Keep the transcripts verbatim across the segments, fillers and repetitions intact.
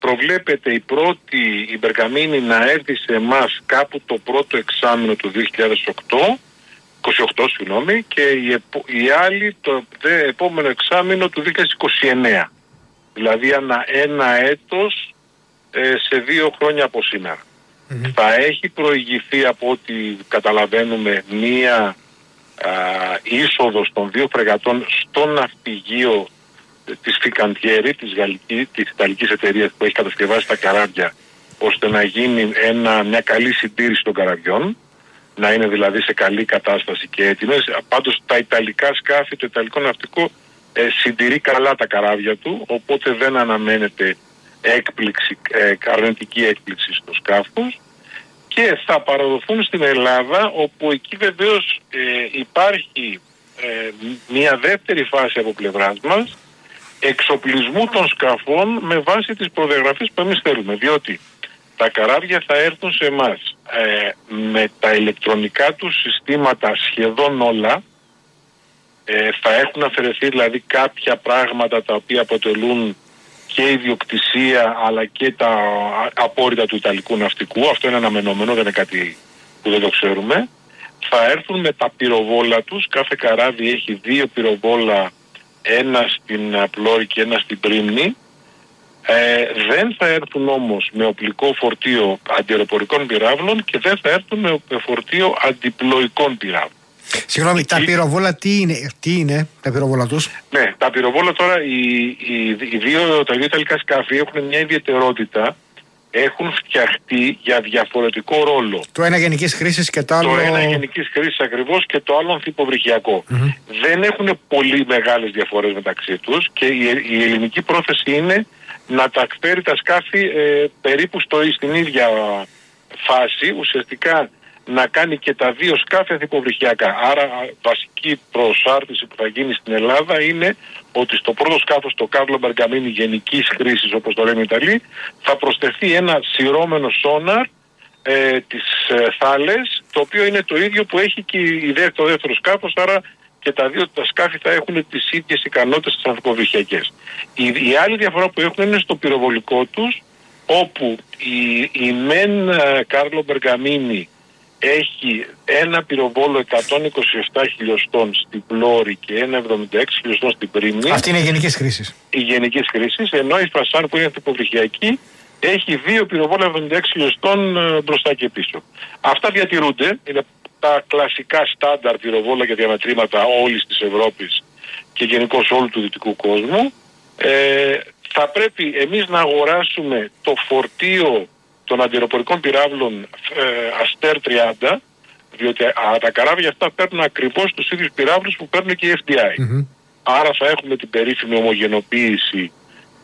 προβλέπεται η πρώτη η Μπεργαμίνη να έρθει σε εμάς κάπου το πρώτο εξάμηνο του δύο χιλιάδες οκτώ, είκοσι οκτώ συγγνώμη, και η, επο, η άλλη το δε, επόμενο εξάμηνο του δύο χιλιάδες είκοσι εννέα. Δηλαδή ανά ένα έτος ε, σε δύο χρόνια από σήμερα. Mm-hmm. Θα έχει προηγηθεί από ό,τι καταλαβαίνουμε μία α, είσοδος των δύο φρεγατών στο ναυπηγείο της Φικαντιέρη, της, γαλλική, της ιταλικής εταιρείας που έχει κατασκευάσει τα καράβια, ώστε να γίνει ένα, μια καλή συντήρηση των καραβιών, να είναι δηλαδή σε καλή κατάσταση και έτοιμες. Πάντως τα ιταλικά σκάφη, το ιταλικό ναυτικό ε, συντηρεί καλά τα καράβια του, οπότε δεν αναμένεται έκπληξη, ε, αρνητική έκπληξη στο σκάφος, και θα παραδοθούν στην Ελλάδα, όπου εκεί βεβαίως ε, υπάρχει ε, μια δεύτερη φάση από πλευράς μας, εξοπλισμού των σκαφών με βάση τις προδιαγραφές που εμείς θέλουμε, διότι τα καράβια θα έρθουν σε εμάς ε, με τα ηλεκτρονικά τους συστήματα σχεδόν όλα, ε, θα έχουν αφαιρεθεί δηλαδή κάποια πράγματα τα οποία αποτελούν και ιδιοκτησία αλλά και τα απόρριτα του Ιταλικού ναυτικού. Αυτό είναι αναμενόμενο, δεν είναι κάτι που δεν το ξέρουμε. Θα έρθουν με τα πυροβόλα τους, κάθε καράβι έχει δύο πυροβόλα, ένα στην πλώρη και ένα στην πρίμνη. Ε, δεν θα έρθουν όμως με οπλικό φορτίο αντιαεροπορικών πυράβλων και δεν θα έρθουν με φορτίο αντιπλοϊκών πυράβλων. Συγγνώμη, και... τα πυροβόλα τι είναι, τι είναι τα πυροβόλα τους? Ναι, τα πυροβόλα τώρα, οι, οι, οι δύο, τα δύο ιταλικά σκάφη έχουν μια ιδιαιτερότητα. Έχουν φτιαχτεί για διαφορετικό ρόλο. Το ένα γενικής χρήσης και το άλλο... Το ένα γενικής χρήσης ακριβώς και το άλλο αμφιποβρυχιακό. Mm-hmm. Δεν έχουν πολύ μεγάλες διαφορές μεταξύ τους και η, η ελληνική πρόθεση είναι να τα φέρει τα σκάφη ε, περίπου στο, στην ίδια φάση, ουσιαστικά να κάνει και τα δύο σκάφη αμφιποβρυχιακά. Άρα βασική προσάρτηση που θα γίνει στην Ελλάδα είναι ότι στο πρώτο σκάφος, το Κάρλο Μπεργαμίνη γενικής χρήσης, όπως το λένε οι Ιταλοί, θα προσθεθεί ένα σειρώμενο σόναρ ε, της ε, Θάλες, το οποίο είναι το ίδιο που έχει και η δε, το δεύτερο σκάφος, άρα και τα δύο τα σκάφη θα έχουν τις ίδιες ικανότητες τις αμφιποβρυχιακές. Η, η άλλη διαφορά που έχουν είναι στο πυροβολικό τους, όπου η, η μεν ε, Κάρλο Μπεργαμίνη έχει ένα πυροβόλο εκατόν είκοσι επτά χιλιοστών στην πλώρη και ένα εβδομήντα έξι χιλιοστών στην πρίμνη. Αυτή είναι η γενικής χρήσης. Η γενικής χρήσης, ενώ η Φασάν που είναι αμφιποβρυχιακή έχει δύο πυροβόλα εβδομήντα έξι χιλιοστών μπροστά και πίσω. Αυτά διατηρούνται, είναι τα κλασικά στάνταρ πυροβόλα για διαμετρήματα όλης της Ευρώπης και γενικώς όλου του δυτικού κόσμου. Ε, θα πρέπει εμείς να αγοράσουμε το φορτίο των αντιαεροπορικών πυράβλων ε, Αστέρ τριάντα, διότι α, τα καράβια αυτά παίρνουν ακριβώς τους ίδιους πυράβλους που παίρνουν και οι εφ ντι άι. Mm-hmm. Άρα θα έχουμε την περίφημη ομογενοποίηση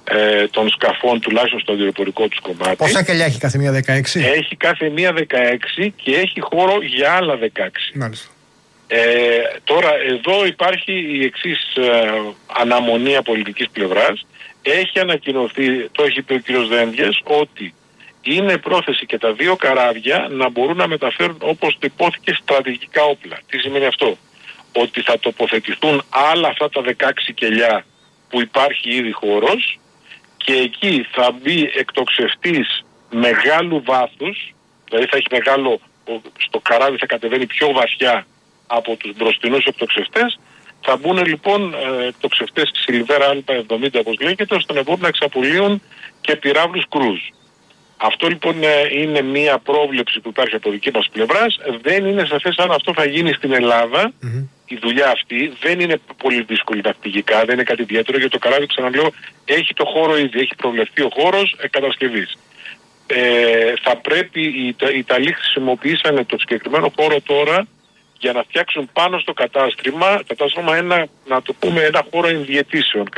ε, των σκαφών, τουλάχιστον στο αντιαεροπορικό τους κομμάτι. Πόσα κελιά έχει κάθε μία δεκαέξι? Έχει κάθε μία δεκαέξι και έχει χώρο για άλλα δεκαέξι. Μάλιστα. Ε, τώρα εδώ υπάρχει η εξής ε, αναμονή πολιτικής πλευράς. Έχει ανακοινωθεί, το έχει πει ο κ. Δένδιες, ότι είναι πρόθεση και τα δύο καράβια να μπορούν να μεταφέρουν, όπως το υπόθηκε, στρατηγικά όπλα. Τι σημαίνει αυτό? Ότι θα τοποθετηθούν άλλα αυτά τα δεκαέξι κελιά που υπάρχει ήδη χώρος και εκεί θα μπει εκτοξευτής μεγάλου βάθους, δηλαδή θα έχει μεγάλο, στο καράβι θα κατεβαίνει πιο βαθιά από τους μπροστινούς εκτοξευτές. Θα μπουν λοιπόν εκτοξευτές Silvera Α εβδομήντα όπως λέγεται, ώστε να μπορούν να εξαπολύουν και πυράβλους κρούζ. Αυτό λοιπόν είναι μία πρόβλεψη που υπάρχει από δική μας πλευράς. Δεν είναι σαφές αν αυτό θα γίνει στην Ελλάδα. Mm-hmm. Η δουλειά αυτή δεν είναι πολύ δύσκολη ναυπηγικά, δεν είναι κάτι ιδιαίτερο, γιατί το καράβι, ξαναλέω, έχει το χώρο ήδη, έχει προβλεφθεί ο χώρος κατασκευής. Ε, θα πρέπει, οι, οι Ιταλοί χρησιμοποιήσανε το συγκεκριμένο χώρο τώρα για να φτιάξουν πάνω στο κατάστρωμα, κατάστρωμα ένα, να το πούμε, ένα χώρο ενδιαιτήσεων.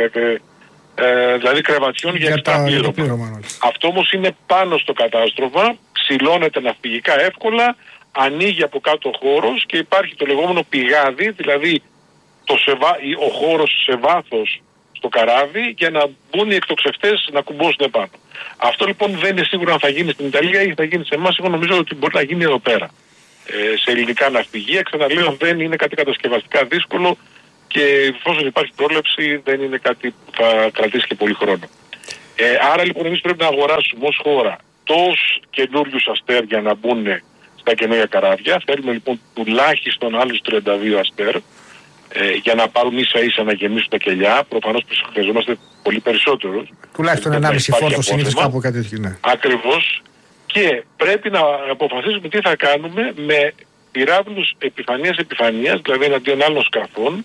Ε, δηλαδή κρεβατιών για εξτρά πλήρωμα. Αυτό όμως είναι πάνω στο κατάστρωμα, ξυλώνεται ναυπηγικά εύκολα, ανοίγει από κάτω ο χώρος και υπάρχει το λεγόμενο πηγάδι, δηλαδή το σε, ο χώρος σε βάθος στο καράβι για να μπουν οι εκτοξευτές να κουμπώσουν επάνω. Αυτό λοιπόν δεν είναι σίγουρο αν θα γίνει στην Ιταλία ή θα γίνει σε εμάς. Εγώ νομίζω ότι μπορεί να γίνει εδώ πέρα. Ε, σε ελληνικά ναυπηγεία, ξαναλέω, δεν είναι κάτι κατασκευαστικά δύσκολο και εφόσον υπάρχει πρόληψη δεν είναι κάτι που θα κρατήσει και πολύ χρόνο. Ε, άρα λοιπόν εμείς πρέπει να αγοράσουμε ως χώρα τόσους καινούριους αστέρ για να μπουν στα καινούργια καράβια. Θέλουμε λοιπόν τουλάχιστον άλλους τριάντα δύο αστέρ ε, για να πάρουν ίσα ίσα να γεμίσουν τα κελιά. Προφανώς χρειαζόμαστε πολύ περισσότερους. Τουλάχιστον ενάμιση φόρτο συνήθως κάπου κάτι τέτοιο. Ναι. Ακριβώς. Και πρέπει να αποφασίσουμε τι θα κάνουμε με πυράβλους επιφανείας επιφανείας, δηλαδή εναντίον άλλων σκαφών,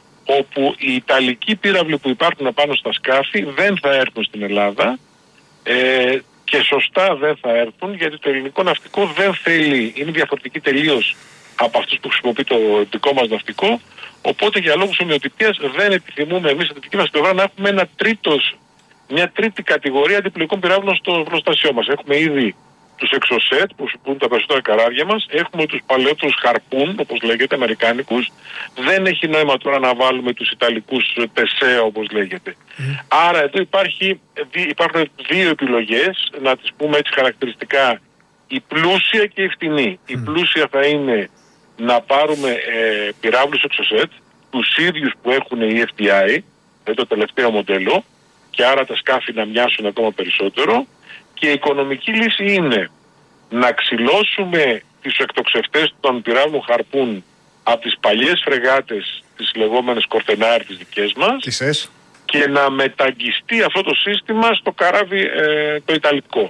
όπου οι ιταλικοί πύραυλοι που υπάρχουν απάνω στα σκάφη δεν θα έρθουν στην Ελλάδα ε, και σωστά δεν θα έρθουν, γιατί το ελληνικό ναυτικό δεν θέλει, είναι διαφορετική τελείως από αυτούς που χρησιμοποιεί το δικό μας ναυτικό, οπότε για λόγους ομοιοτυπίας δεν επιθυμούμε εμείς από την δική μας πλευρά να έχουμε ένα τρίτος, μια τρίτη κατηγορία αντιπλοϊκών πυράβλων στο προστασιό μας. Έχουμε ήδη τους εξωσέτ που χρησιμοποιούν τα περισσότερα καράβια μας, έχουμε τους παλαιότερους χαρπούν, όπως λέγεται, αμερικάνικους. Δεν έχει νόημα τώρα να βάλουμε τους ιταλικούς τεσέα, όπως λέγεται. Mm. Άρα εδώ υπάρχει, υπάρχουν δύο επιλογές, να τις πούμε έτσι χαρακτηριστικά, η πλούσια και η φτηνή. Mm. Η πλούσια θα είναι να πάρουμε ε, πυράβλους εξωσέτ, τους ίδιους που έχουν οι εφ τι άι, δηλαδή το τελευταίο μοντέλο, και άρα τα σκάφη να μοιάσουν ακόμα περισσότερο. Και η οικονομική λύση είναι να ξυλώσουμε τις εκτοξευτές των πυράβλων χαρπούν από τις παλιές φρεγάτες, τις λεγόμενες κορτενάρ, τις δικές μας, και να μεταγγιστεί αυτό το σύστημα στο καράβι ε, το ιταλικό.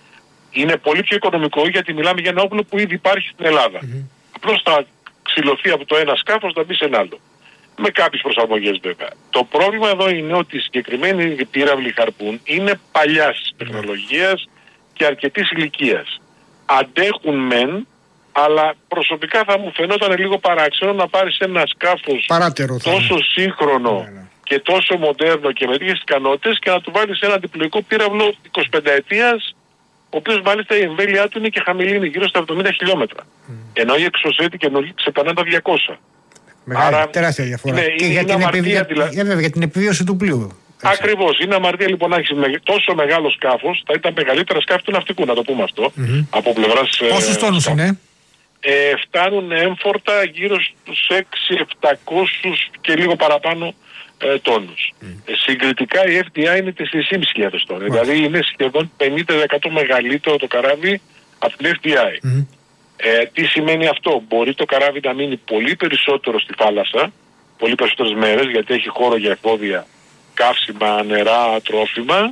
Είναι πολύ πιο οικονομικό, γιατί μιλάμε για ένα όπλο που ήδη υπάρχει στην Ελλάδα. Mm-hmm. Απλώς θα ξυλωθεί από το ένα σκάφος, θα μπει σε ένα άλλο. Με κάποιες προσαρμογές βέβαια. Το πρόβλημα εδώ είναι ότι οι συγκεκριμένοι πύραυλοι χαρπούν είναι παλιάς τεχνολογίας και αρκετής ηλικίας. Αντέχουν μεν, αλλά προσωπικά θα μου φαινόταν λίγο παράξενο να πάρεις ένα σκάφος παράτερο, τόσο σύγχρονο ναι, ναι. και τόσο μοντέρνο και με τέτοιες ικανότητες και να του βάλεις ένα αντιπλοϊκό πύραυλο εικοσιπενταετίας, ο οποίος μάλιστα η εμβέλειά του είναι και χαμηλή, είναι γύρω στα εβδομήντα χιλιόμετρα. Mm. Ενώ η εξωσέτη καινούργια ξεπερνά τα διακόσια. Μεγάλη, άρα, τεράστια διαφορά. Ναι, και είναι, για, είναι την αμαρτία, επιβι... δηλαδή... για, για την επιβίωση του πλοίου. Ακριβώς. Είναι αμαρτία λοιπόν να έχεις με... τόσο μεγάλο σκάφος, θα ήταν μεγαλύτερα σκάφη του ναυτικού, να το πούμε αυτό, mm-hmm. από πλευράς... Πόσους τόνους είναι? Ε, φτάνουν έμφορτα γύρω στους έξι χιλιάδες επτακόσιους και λίγο παραπάνω ε, τόνους. Mm. Ε, συγκριτικά η εφ τι άι είναι τέσσερις χιλιάδες πεντακόσιους τόνους. Mm. Δηλαδή είναι σχεδόν πενήντα τοις εκατό μεγαλύτερο το καράβι από την εφ τι άι. Mm. Ε, τι σημαίνει αυτό? Μπορεί το καράβι να μείνει πολύ περισσότερο στη θάλασσα, πολύ περισσότερες μέρες, γιατί έχει χώρο για εφόδια, καύσιμα, νερά, τρόφιμα.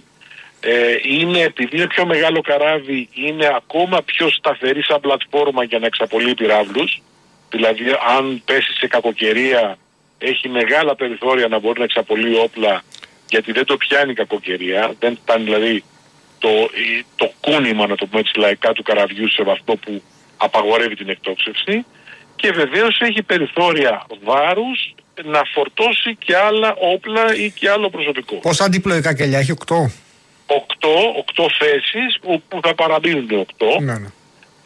Ε, είναι, επειδή είναι πιο μεγάλο καράβι, είναι ακόμα πιο σταθερή σαν πλατφόρμα για να εξαπολύει πυράβλους. Δηλαδή αν πέσει σε κακοκαιρία έχει μεγάλα περιθώρια να μπορεί να εξαπολύει όπλα, γιατί δεν το πιάνει η κακοκαιρία, δεν φτάνει δηλαδή το, το κούνημα, να το πούμε έτσι λαϊκά, του καραβιού σε βαθμό που απαγορεύει την εκτόξευση, και βεβαίως έχει περιθώρια βάρους να φορτώσει και άλλα όπλα ή και άλλο προσωπικό. Πόσα αντιπλοϊκά κελιά έχει? Οκτώ. Οκτώ, οκτώ θέσεις που θα παραμείνουν οκτώ. Ναι, ναι.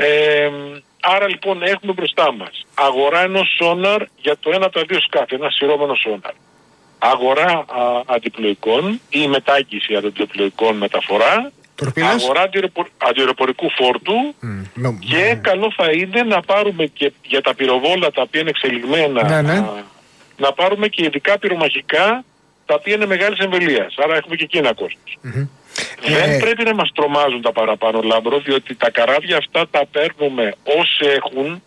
Ε, άρα λοιπόν έχουμε μπροστά μας αγορά ενός σόναρ για το ένα από τα δύο σκάφη, ένα σειρώμενο σόναρ. Αγορά α, αντιπλοϊκών ή μετάγγιση αντιπλοϊκών μεταφορά. Τορπίλες. Αγορά αντιεροπο, αντιεροπορικού φόρτου mm, no, και no. καλό θα είναι να πάρουμε και για τα πυροβόλα τα οποία είναι εξελιγμένα ναι, ναι. Α, να πάρουμε και ειδικά πυρομαχικά τα οποία είναι μεγάλης εμβελείας. Άρα έχουμε και εκεί ένα κόστος. Mm-hmm. Δεν ε... πρέπει να μας τρομάζουν τα παραπάνω, Λάμπρο, διότι τα καράβια αυτά τα παίρνουμε όσοι έχουν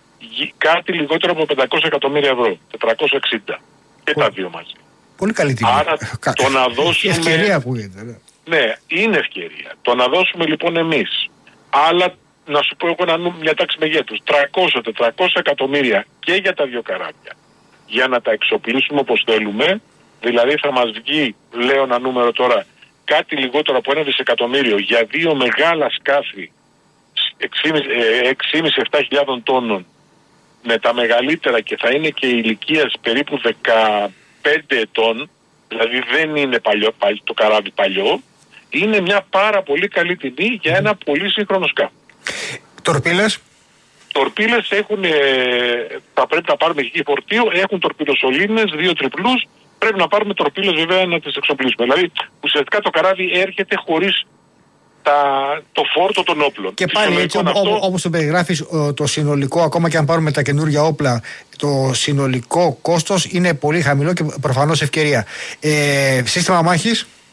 κάτι λιγότερο από πεντακόσια εκατομμύρια ευρώ. τετρακόσια εξήντα. Και oh. τα δύο μαζί. Πολύ καλή τιμή. Άρα το να δώσουμε... ευκαιρία που είναι. Ναι, είναι ευκαιρία. Το να δώσουμε λοιπόν εμείς άλλα, να σου πω εγώ ένα, μια τάξη μεγέθους, τριακόσια με τετρακόσια εκατομμύρια και για τα δύο καράβια, για να τα εξοπλίσουμε όπως θέλουμε, δηλαδή θα μας βγει, λέω ένα νούμερο τώρα, κάτι λιγότερο από ένα δισεκατομμύριο για δύο μεγάλα σκάφη έξι χιλιάδες με επτά χιλιάδες τόνων, με τα μεγαλύτερα, και θα είναι και ηλικίας περίπου δεκαπέντε ετών, δηλαδή δεν είναι παλιό, παλιό, το καράβι παλιό, είναι μια πάρα πολύ καλή τιμή για ένα πολύ σύγχρονο σκάφο. Τορπίλες. Τορπίλες έχουν, ε, θα πρέπει να πάρουμε εκεί φορτίο, έχουν τορπιλοσωλήνες, δύο τριπλούς, πρέπει να πάρουμε τορπίλες βέβαια να τις εξοπλίσουμε. Δηλαδή ουσιαστικά το καράβι έρχεται χωρίς τα, το φόρτο των όπλων. Και πάλι έτσι αυτό... όπως το περιγράφεις, το συνολικό, ακόμα και αν πάρουμε τα καινούργια όπλα, το συνολικό κόστος είναι πολύ χαμηλό και προφανώς ευκαιρία. Ε, σύστημα μάχης.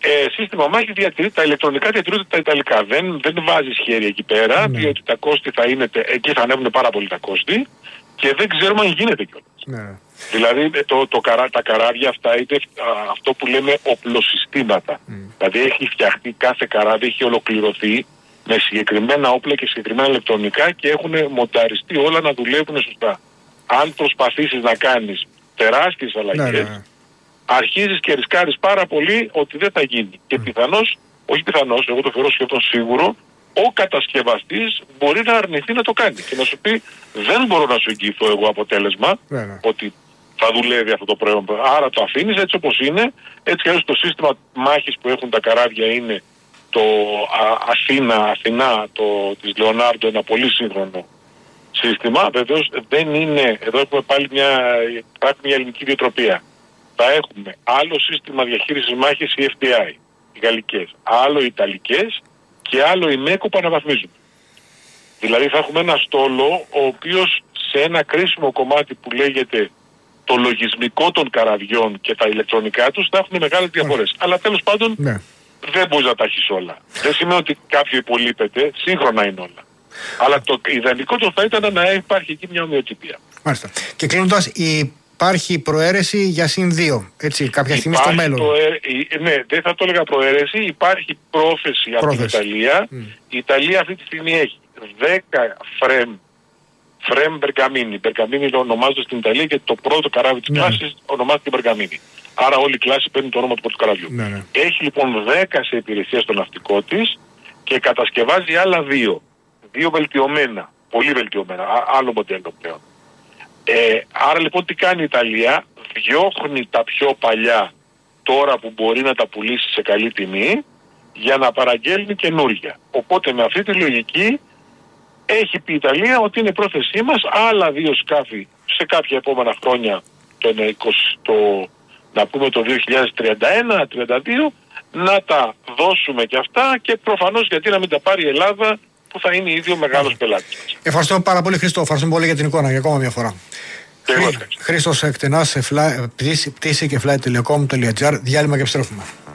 Ε, σύστημα μάχης διατηρεί, τα ηλεκτρονικά διατηρούνται τα ιταλικά. Δεν, δεν βάζεις χέρι εκεί πέρα, ναι. διότι τα κόστη θα είναι, εκεί θα ανέβουν πάρα πολύ τα κόστη και δεν ξέρουμε αν γίνεται κιόλας. Ναι. Δηλαδή το, το, το, τα καράβια αυτά είναι αυτό που λέμε οπλοσυστήματα. Mm. Δηλαδή έχει φτιαχτεί κάθε καράβι, έχει ολοκληρωθεί με συγκεκριμένα όπλα και συγκεκριμένα ηλεκτρονικά και έχουν μονταριστεί όλα να δουλεύουν σωστά. Αν προσπαθήσεις να κάνεις τεράστιες αλλαγές, ναι, ναι. αρχίζεις και ρισκάρεις πάρα πολύ ότι δεν θα γίνει. Και mm. πιθανώς, όχι πιθανώς, εγώ το θεωρώ σχεδόν σίγουρο, ο κατασκευαστής μπορεί να αρνηθεί να το κάνει και να σου πει δεν μπορώ να σου εγγυηθώ εγώ αποτέλεσμα yeah. ότι θα δουλεύει αυτό το προϊόν. Άρα το αφήνεις έτσι όπως είναι, έτσι και έτσι το σύστημα μάχης που έχουν τα καράβια είναι το Α, Αθήνα, Αθηνά, το της Λεωνάρντο, ένα πολύ σύγχρονο σύστημα. Βεβαίως δεν είναι, εδώ έχουμε πάλι μια, μια ελληνική διοτροπία. Θα έχουμε άλλο σύστημα διαχείρισης μάχης οι εφ τι άι, οι γαλλικές, άλλο οι ιταλικές και άλλο η ΜΕΚΟ που αναβαθμίζουν. Δηλαδή θα έχουμε ένα στόλο ο οποίος σε ένα κρίσιμο κομμάτι που λέγεται το λογισμικό των καραβιών και τα ηλεκτρονικά τους θα έχουν μεγάλες διαφορές. Mm. Αλλά τέλος πάντων ναι. δεν μπορείς να τα έχεις όλα. Δεν σημαίνει ότι κάποιο υπολείπεται, σύγχρονα είναι όλα. Αλλά το ιδανικό το θα ήταν να υπάρχει εκεί μια ομοιοτυπία. Μάλιστα. Και κλείνοντας, υπάρχει προαίρεση για συν δύο, έτσι, κάποια στιγμή στο μέλλον. Προέ... Ναι, δεν θα το έλεγα προαίρεση, υπάρχει πρόθεση, πρόθεση. από την Ιταλία. Mm. Η Ιταλία αυτή τη στιγμή έχει δέκα φρέμ, φρέμ Μπεργαμίνι. Μπεργαμίνι το ονομάζεται στην Ιταλία και το πρώτο καράβι της mm. κλάσης ονομάζεται Μπεργαμίνι. Άρα όλη η κλάση παίρνει το όνομα του πρώτου καραβιού. Mm. Mm. Έχει λοιπόν δέκα σε υπηρεσία στο ναυτικό της και κατασκευάζει άλλα δύο. Δύο βελτιωμένα, πολύ βελτιωμένα, άλλο μοντέλο πλέον. Ε, άρα λοιπόν τι κάνει η Ιταλία, διώχνει τα πιο παλιά τώρα που μπορεί να τα πουλήσει σε καλή τιμή για να παραγγέλνει καινούργια. Οπότε με αυτή τη λογική έχει πει η Ιταλία ότι είναι πρόθεσή μας άλλα δύο σκάφη σε κάποια επόμενα χρόνια, το, είκοσι, το, να πούμε το δύο χιλιάδες τριάντα ένα τριάντα δύο, να τα δώσουμε και αυτά και προφανώς γιατί να μην τα πάρει η Ελλάδα που θα είναι ήδη ο μεγάλος πελάτης. Ευχαριστώ πάρα πολύ Χρήστο, ευχαριστώ πολύ για την εικόνα για ακόμα μια φορά. Χρήστος εκτενάς, πτήση και flight τελεία com τελεία gr, διάλειμμα και επιστρέφουμε.